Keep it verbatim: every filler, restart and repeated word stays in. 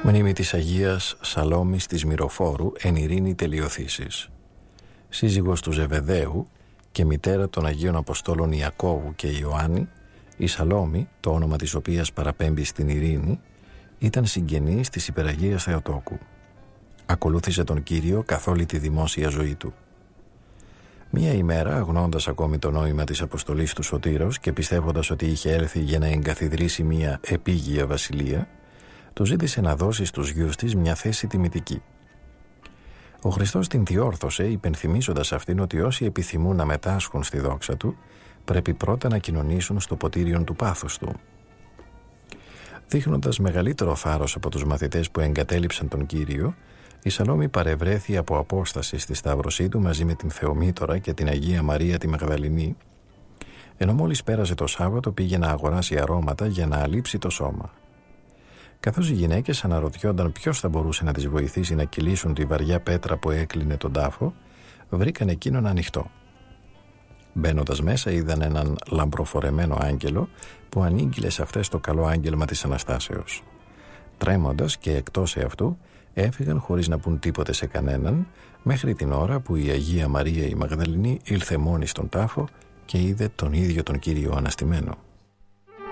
Μνήμη της Αγίας Σαλόμης της Μυροφόρου εν ειρήνη τελειοθήσης. Σύζυγος του Ζεβεδαίου και μητέρα των Αγίων Αποστόλων Ιακώβου και Ιωάννη, η Σαλόμη, το όνομα της οποίας παραπέμπει στην ειρήνη, ήταν συγγενής της Υπεραγίας Θεοτόκου. Ακολούθησε τον Κύριο καθ' όλη τη δημόσια ζωή του. Μία ημέρα, αγνώντας ακόμη το νόημα της αποστολής του Σωτήρος και πιστεύοντας ότι είχε έλθει για να εγκαθιδρύσει μία επίγεια βασιλεία, του ζήτησε να δώσει στους γιους της μια θέση τιμητική. Ο Χριστός την διόρθωσε, υπενθυμίζοντας αυτήν ότι όσοι επιθυμούν να μετάσχουν στη δόξα του, πρέπει πρώτα να κοινωνήσουν στο ποτήριον του πάθους του. Δείχνοντας μεγαλύτερο θάρρος από τους μαθητές που εγκατέλειψαν τον Κύριο, η Σαλόμη παρευρέθη από απόσταση στη σταύρωσή του μαζί με την Θεομήτωρα και την Αγία Μαρία τη Μαγδαληνή, ενώ μόλις πέρασε το Σάββατο πήγε να αγοράσει αρώματα για να αλείψει το σώμα. Καθώς οι γυναίκες αναρωτιόνταν ποιος θα μπορούσε να τις βοηθήσει να κυλήσουν τη βαριά πέτρα που έκλεινε τον τάφο, βρήκαν εκείνον ανοιχτό. Μπαίνοντας μέσα είδαν έναν λαμπροφορεμένο άγγελο που ανήγγειλε σε αυτές το καλό άγγελμα της Αναστάσεως. Τρέμοντας και εκτός εαυτού, έφυγαν χωρίς να πούν τίποτε σε κανέναν, μέχρι την ώρα που η Αγία Μαρία η Μαγδαληνή ήλθε μόνη στον τάφο και είδε τον ίδιο τον Κύριο αναστημένο.